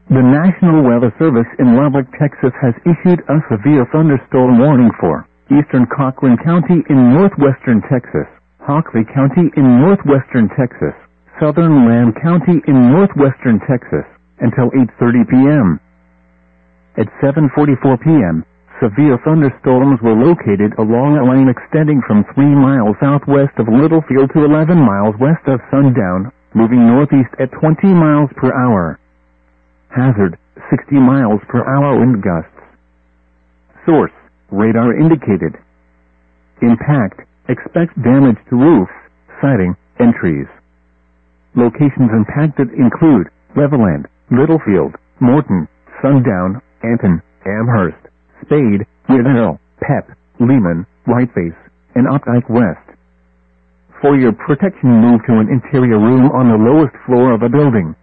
The National Weather Service in Lubbock, Texas has issued a severe thunderstorm warning for eastern Cochran County in northwestern Texas, Hockley County in northwestern Texas, southern Lamb County in northwestern Texas, until 8:30 p.m. At 7:44 p.m., severe thunderstorms were located along a line extending from 3 miles southwest of Littlefield to 11 miles west of Sundown, moving northeast at 20 miles per hour. Hazard, 60 miles per hour wind gusts. Source, radar indicated. Impact, expect damage to roofs, siding, and trees. Locations impacted include Levelland, Littlefield, Morton, Sundown, Anton, Amherst, Spade, Whittle, Pep, Lehman, Whiteface, and Opdyke West. For your protection, move to an interior room on the lowest floor of a building.